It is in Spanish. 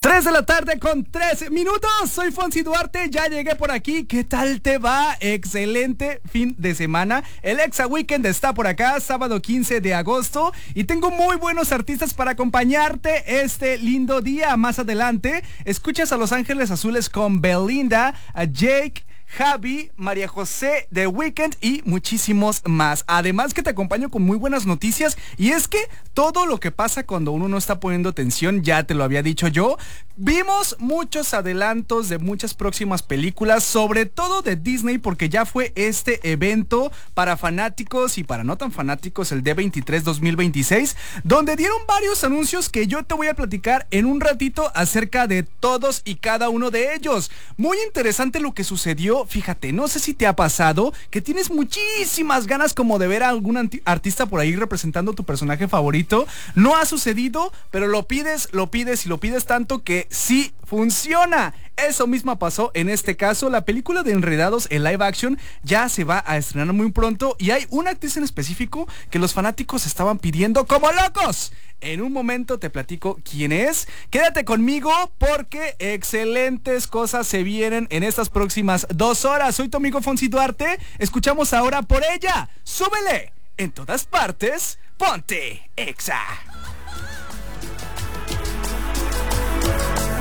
3 de la tarde con 13 minutos. Soy Fonsi Duarte, ya llegué por aquí. ¿Qué tal te va? Excelente fin de semana. El Exa Weekend está por acá, sábado 15 de agosto. Y tengo muy buenos artistas para acompañarte este lindo día. Más adelante, escuchas a Los Ángeles Azules con Belinda, a Jake, Javi, María José, The Weeknd y muchísimos más. Además que te acompaño con muy buenas noticias, y es que todo lo que pasa cuando uno no está poniendo atención, ya te lo había dicho yo. Vimos muchos adelantos de muchas próximas películas, sobre todo de Disney, porque ya fue este evento para fanáticos y para no tan fanáticos, el D23 2026, donde dieron varios anuncios que yo te voy a platicar en un ratito acerca de todos y cada uno de ellos. Muy interesante lo que sucedió. Fíjate, no sé si te ha pasado que tienes muchísimas ganas como de ver a algún artista por ahí representando tu personaje favorito. No ha sucedido, pero lo pides y lo pides tanto que sí funciona. Eso mismo pasó en este caso. La película de Enredados en live action ya se va a estrenar muy pronto, y hay una actriz en específico que los fanáticos estaban pidiendo como locos. En un momento te platico quién es. Quédate conmigo porque excelentes cosas se vienen en estas próximas 2 horas. Soy tu amigo Fonsi Duarte. Escuchamos ahora Por Ella. ¡Súbele! En todas partes, ponte Exa.